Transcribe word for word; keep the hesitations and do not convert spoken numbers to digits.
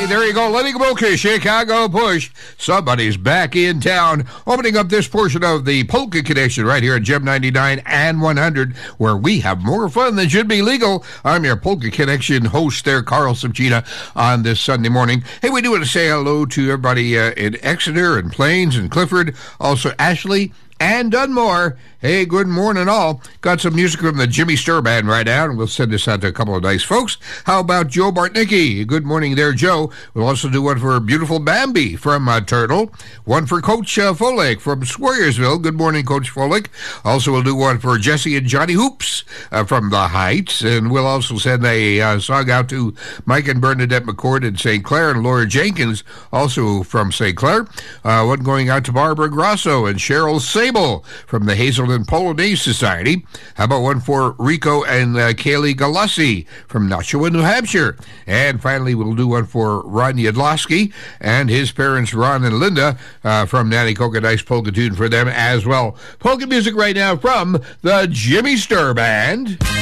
there you go. Lenny Gomulka, Chicago Push. Somebody's back in town. Opening up this portion of the Polka Connection right here at Gem ninety-nine and one hundred, where we have more fun than should be legal. I'm your Polka Connection host there, Carl Subchina, on this Sunday morning. Hey, we do want to say hello to everybody uh, in Exeter and Plains and Clifford. Also, Ashley and Dunmore. Hey, good morning, all. Got some music from the Jimmy Sturr Band right now, and we'll send this out to a couple of nice folks. How about Joe Bartnicki? Good morning there, Joe. We'll also do one for Beautiful Bambi from uh, Turtle. One for Coach uh, Folick from Squaresville. Good morning, Coach Folick. Also, we'll do one for Jesse and Johnny Hoops uh, from the Heights. And we'll also send a uh, song out to Mike and Bernadette McCord in Saint Clair, and Laura Jenkins, also from Saint Clair. Uh, one going out to Barbara Grosso and Cheryl Sable from the Hazelden Polonaise Society. How about one for Rico and uh, Kaylee Galassi from Nashua, New Hampshire? And finally, we'll do one for Ron Yadlowski and his parents, Ron and Linda, uh, from Nanticoke. Nice polka tune for them as well. Polka music right now from the Jimmy Sturr Band.